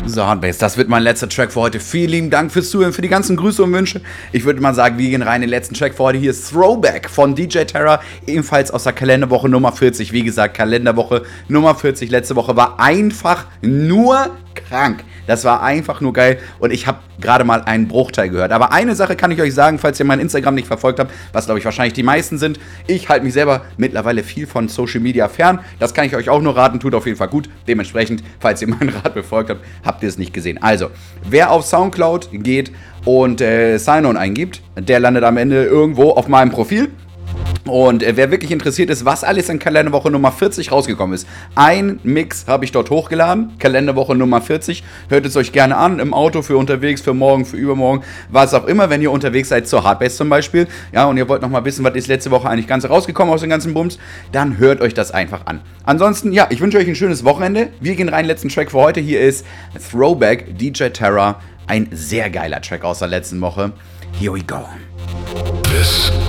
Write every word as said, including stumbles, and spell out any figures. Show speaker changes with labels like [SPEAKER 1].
[SPEAKER 1] So, Hardbase, das wird mein letzter Track für heute. Vielen lieben Dank fürs Zuhören, für die ganzen Grüße und Wünsche. Ich würde mal sagen, wir gehen rein in den letzten Track für heute. Hier ist Throwback von D J Terra, ebenfalls aus der Kalenderwoche Nummer vierzig. Wie gesagt, Kalenderwoche Nummer vierzig. Letzte Woche war einfach nur krank. Das war einfach nur geil und ich habe gerade mal einen Bruchteil gehört. Aber eine Sache kann ich euch sagen, falls ihr mein Instagram nicht verfolgt habt, was glaube ich wahrscheinlich die meisten sind. Ich halte mich selber mittlerweile viel von Social Media fern. Das kann ich euch auch nur raten, tut auf jeden Fall gut. Dementsprechend, falls ihr meinen Rat befolgt habt, habt ihr es nicht gesehen. Also, wer auf Soundcloud geht und äh, Sign-On eingibt, der landet am Ende irgendwo auf meinem Profil. Und äh, wer wirklich interessiert ist, was alles in Kalenderwoche Nummer vierzig rausgekommen ist, ein Mix habe ich dort hochgeladen, Kalenderwoche Nummer vierzig, hört es euch gerne an, im Auto, für unterwegs, für morgen, für übermorgen, was auch immer, wenn ihr unterwegs seid, zur Hardbase zum Beispiel, ja, und ihr wollt nochmal wissen, was ist letzte Woche eigentlich ganz rausgekommen aus den ganzen Bums, dann hört euch das einfach an. Ansonsten, ja, ich wünsche euch ein schönes Wochenende, wir gehen rein, letzten Track für heute, hier ist Throwback, D J Terra, ein sehr geiler Track aus der letzten Woche, here we go.
[SPEAKER 2] This